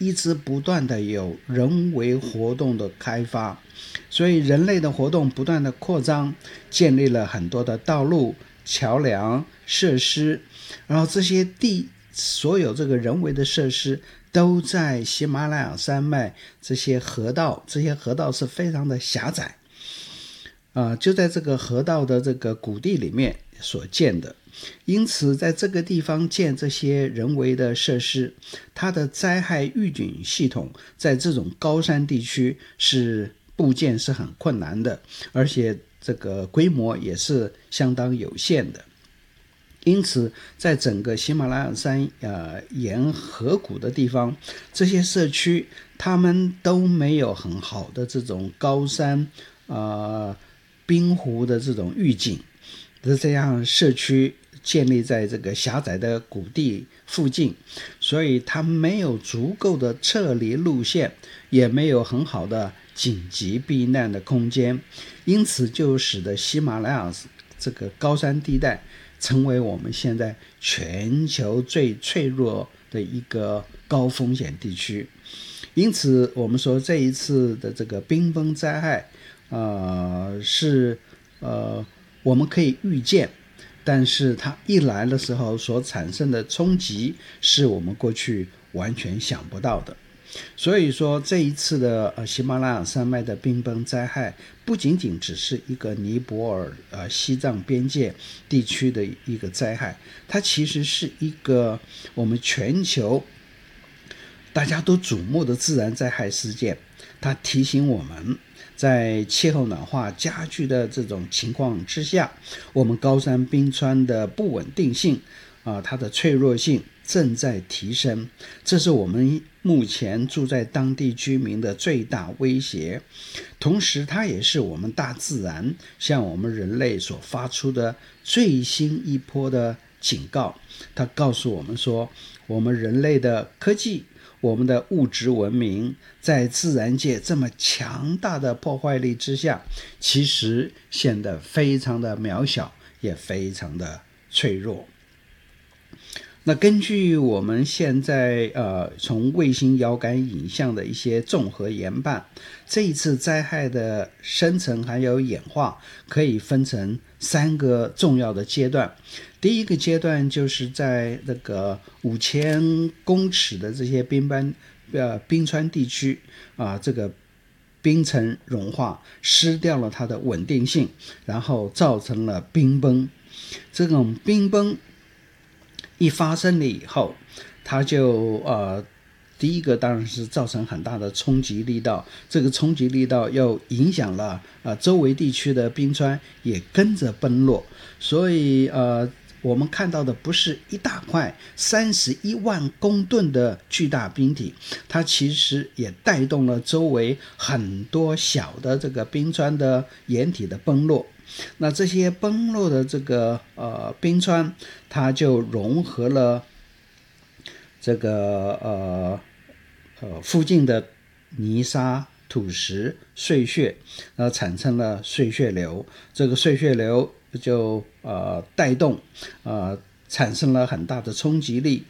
一直不断的有人为活动的开发，所以人类的活动不断的扩张，建立了很多的道路、桥梁、设施，然后这些所有这个人为的设施都在喜马拉雅山脉这些河道是非常的狭窄，就在这个河道的这个谷地里面所建的。因此在这个地方建这些人为的设施，它的灾害预警系统在这种高山地区部件是很困难的，而且这个规模也是相当有限的。因此在整个喜马拉雅山沿河谷的地方，这些社区他们都没有很好的这种高山冰湖的这种预警，这样社区建立在这个狭窄的谷地附近，所以它没有足够的撤离路线，也没有很好的紧急避难的空间，因此就使得喜马拉雅这个高山地带成为我们现在全球最脆弱的一个高风险地区。因此我们说这一次的这个冰崩灾害是我们可以预见，但是它一来的时候所产生的冲击是我们过去完全想不到的。所以说这一次的喜马拉雅山脉的冰崩灾害不仅仅只是一个尼泊尔西藏边界地区的一个灾害，它其实是一个我们全球大家都瞩目的自然灾害事件。它提醒我们在气候暖化加剧的这种情况之下，我们高山冰川的不稳定性它的脆弱性正在提升，这是我们目前住在当地居民的最大威胁，同时它也是我们大自然向我们人类所发出的最新一波的警告。它告诉我们说，我们人类的科技，我们的物质文明在自然界这么强大的破坏力之下，其实显得非常的渺小，也非常的脆弱。那根据我们现在从卫星遥感影像的一些综合研判，这一次灾害的生成还有演化可以分成3个重要的阶段。第一个阶段就是在那个5000公尺的这些冰川地区这个冰层融化失掉了它的稳定性，然后造成了冰崩。这种冰崩一发生了以后，它就第一个当然是造成很大的冲击力道，这个冲击力道又影响了周围地区的冰川也跟着崩落，所以我们看到的不是一大块31万公吨的巨大冰体，它其实也带动了周围很多小的这个冰川的岩体的崩落。那这些崩落的这个冰川，它就融合了这个附近的泥沙、土石、碎屑，产生了碎屑流。这个碎屑流就带动产生了很大的冲击力，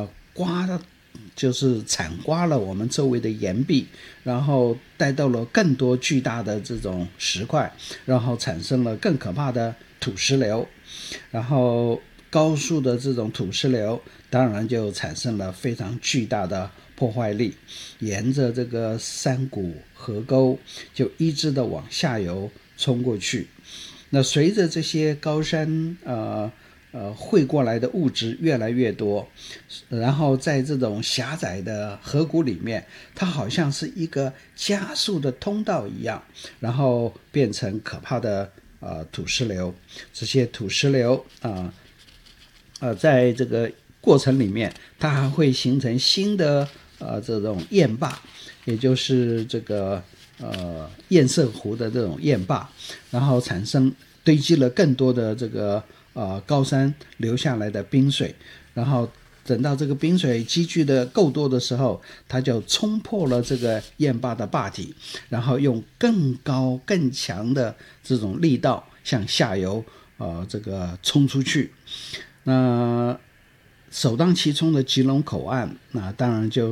就是铲刮了我们周围的岩壁，然后带到了更多巨大的这种石块，然后产生了更可怕的土石流，然后高速的这种土石流当然就产生了非常巨大的破坏力，沿着这个山谷河沟就一直的往下游冲过去。那随着这些高山汇过来的物质越来越多，然后在这种狭窄的河谷里面，它好像是一个加速的通道一样，然后变成可怕的土石流。这些土石流在这个过程里面，它还会形成新的这种堰坝，也就是这个堰塞湖的这种堰坝，然后堆积了更多的这个高山流下来的冰水，然后等到这个冰水积聚的够多的时候，它就冲破了这个堰坝的坝体，然后用更高更强的这种力道向下游这个冲出去。那首当其冲的吉隆口岸，那当然就